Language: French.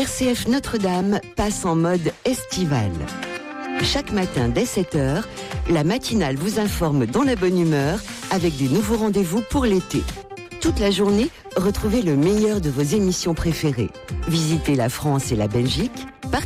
RCF Notre-Dame passe en mode estival. Chaque matin dès 7h, la matinale vous informe dans la bonne humeur avec des nouveaux rendez-vous pour l'été. Toute la journée, retrouvez le meilleur de vos émissions préférées. Visitez la France et la Belgique.